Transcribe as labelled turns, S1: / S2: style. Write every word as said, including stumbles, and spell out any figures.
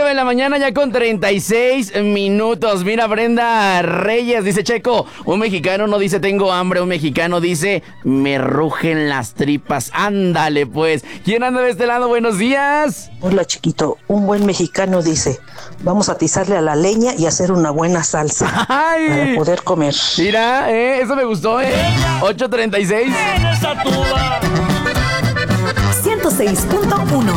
S1: de la mañana ya con treinta y seis minutos. Mira, Brenda Reyes dice: Checo, un mexicano no dice tengo hambre, un mexicano dice me rugen las tripas. Ándale pues. ¿Quién anda de este lado? Buenos días.
S2: Hola, chiquito. Un buen mexicano dice: vamos a atizarle a la leña y hacer una buena salsa. Ay, para poder comer.
S1: Mira, eh, eso me gustó, eh. ocho treinta y seis.
S3: ciento seis punto uno